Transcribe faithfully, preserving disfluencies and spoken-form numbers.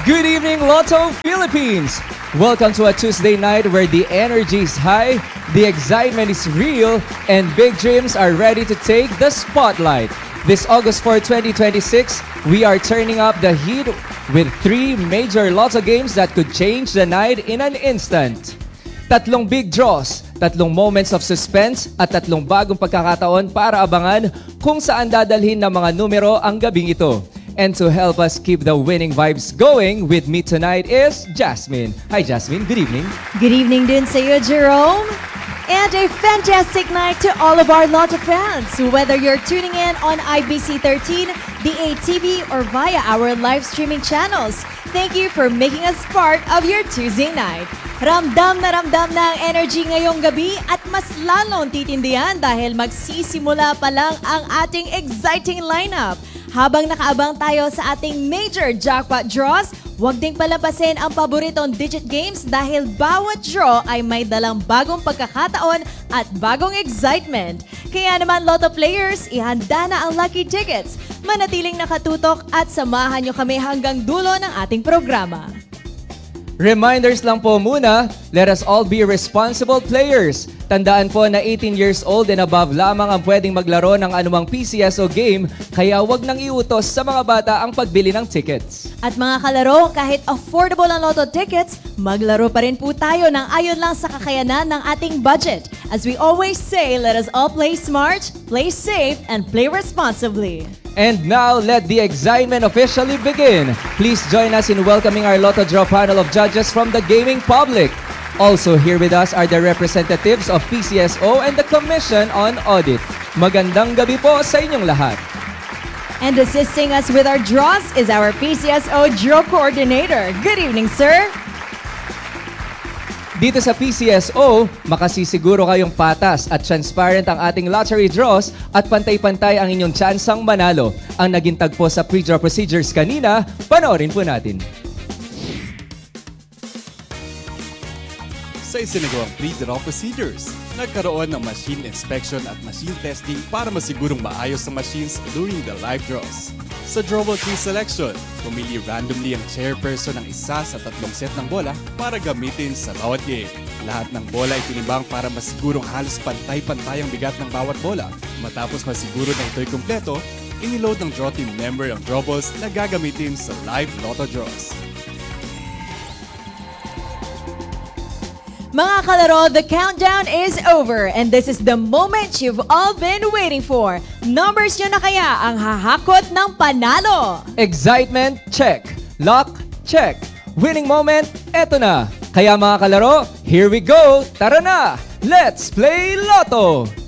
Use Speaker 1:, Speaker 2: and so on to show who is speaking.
Speaker 1: Good evening, Lotto Philippines! Welcome to a Tuesday night where the energy is high, the excitement is real, and big dreams are ready to take the spotlight. This August fourth, twenty twenty-six, we are turning up the heat with three major Lotto games that could change the night in an instant. Tatlong big draws, tatlong moments of suspense, at tatlong bagong pagkakataon para abangan kung saan dadalhin ng mga numero ang gabing ito. And to help us keep the winning vibes going, with me tonight is Jasmine. Hi Jasmine, good evening.
Speaker 2: Good evening din sa iyo, Jerome. And a fantastic night to all of our Lotto fans. Whether you're tuning in on I B C thirteen, D A T V, or via our live streaming channels, thank you for making us part of your Tuesday night. Ramdam na ramdam na ang energy ngayong gabi at mas lalong titindihan dahil magsisimula pa lang ang ating exciting lineup. Habang nakaabang tayo sa ating major jackpot draws, huwag ding palampasin ang paboritong digit games dahil bawat draw ay may dalang bagong pagkakataon at bagong excitement. Kaya naman Lotto players, ihanda na ang lucky tickets. Manatiling nakatutok at samahan nyo kami hanggang dulo ng ating programa.
Speaker 1: Reminders lang po muna, let us all be responsible players. Tandaan po na eighteen years old and above lamang ang pwedeng maglaro ng anumang P C S O game, kaya wag nang iutos sa mga bata ang pagbili ng tickets.
Speaker 2: At mga kalaro, kahit affordable ang Lotto tickets, maglaro pa rin po tayo ng ayon lang sa kakayanan ng ating budget. As we always say, let us all play smart, play safe, and play responsibly.
Speaker 1: And now, let the excitement officially begin. Please join us in welcoming our Lotto Draw panel of judges from the gaming public. Also here with us are the representatives of P C S O and the Commission on Audit. Magandang gabi po sa inyong lahat.
Speaker 2: And assisting us with our draws is our P C S O Draw Coordinator. Good evening, sir.
Speaker 1: Dito sa P C S O, makasisiguro kayong patas at transparent ang ating lottery draws at pantay-pantay ang inyong tsansang manalo. Ang naging tagpo sa pre-draw procedures kanina, panoorin po natin.
Speaker 3: Sa isinagawang pre-draw procedures, nagkaroon ng machine inspection at machine testing para masigurong maayos ang machines during the live draws. Sa drawable tree selection, pumili randomly ang chairperson ng isa sa tatlong set ng bola para gamitin sa bawat game. Lahat ng bola ay tinimbang para masigurong halos pantay-pantay ang bigat ng bawat bola. Matapos masiguro na ito'y kumpleto, iniload ng draw team member ang drawballs na gagamitin sa live Lotto draws.
Speaker 2: Mga kalaro, the countdown is over and this is the moment you've all been waiting for. Numbers nyo na kaya ang hahakot ng panalo?
Speaker 1: Excitement, check. Luck, check. Winning moment, eto na. Kaya mga kalaro, here we go. Tara na! Let's play Lotto!